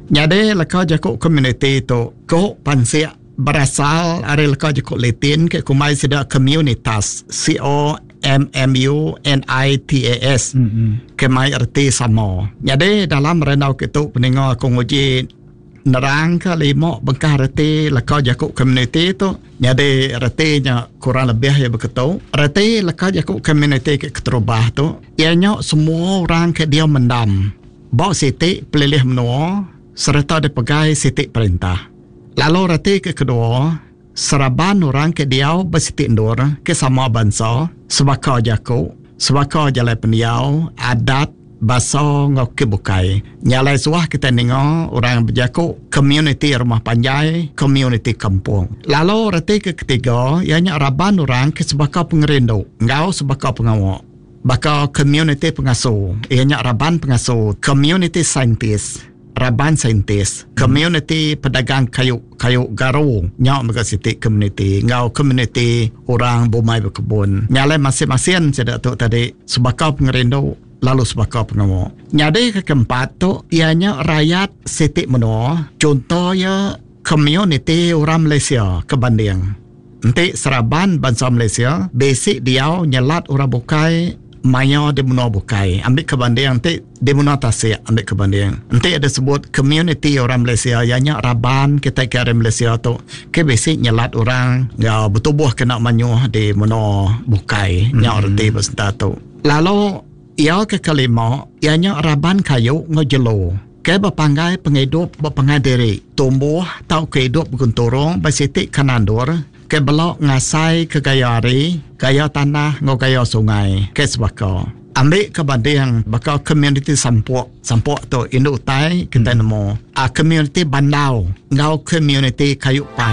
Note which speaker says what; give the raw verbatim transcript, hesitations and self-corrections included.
Speaker 1: Jadi laka jakuk community tu ko pansia berasal dari laka jakuk Latin ke kumai sida communitas C O M M U N I T A S mm-hmm. Kemai erti sama. Jadi dalam renau kita pendengar konguji nerang ke lima bengkah reti laka jakuk community tu. Jadi retinya kurang lebih ya begitu. Reti laka jakuk community ke keterubah tu ianya semua orang ke dia mendam bawa sitik pelilih menua serta dipegai sitik perintah. Lalu reti ke kedua seraban orang ke dia bersitik ndur ke sama bangsa sebaka jakuk sebaka jalai pendiau adat bahasa ngok bukai. Nyalai suah kita dengar orang berjakuk community rumah panjai, community kampung. Lalu reti ke ketiga ianya raban orang ke sebaka pengerindu, ngau sebaka pengawak. Baka community pengasuh, ianya raban pengasuh, community scientist, raban scientist, community pedagang kayu kayu garu, nyok mereka sitik community, ngau community orang bomai berkebun. Nyalai masing-masing saya tu tadi sebaka pengerindu lalu sebaka pengawak. Nyade ke keempat tu ianya rakyat sitik menua, contohnya community orang Malaysia kebanding. Nanti seraban bangsa Malaysia, basic dia nyelat orang bukai maya di menua bukai. Ambil kebanding nanti di menua tasik ambil kebanding. Nanti ada sebut community orang Malaysia ianya raban kita kira Malaysia tu ke basic nyelat orang ya bertubuh kena manyuh di menua bukai. Mm-hmm. Nya erti bersenta tu. Lalu ia ke kelima, ianya raban kayu ngejelo. Ke berpanggai penghidup berpanggai diri. Tumbuh tau kehidup bergunturung bersitik kanandur. Ke belok ngasai ke gaya hari, gaya tanah ngau gaya sungai. Ke sebaka. Ambil kebanding bakal community sampuk. Sampuk tu induk utai kita nemu. A community bandau. Ngau community kayu pai.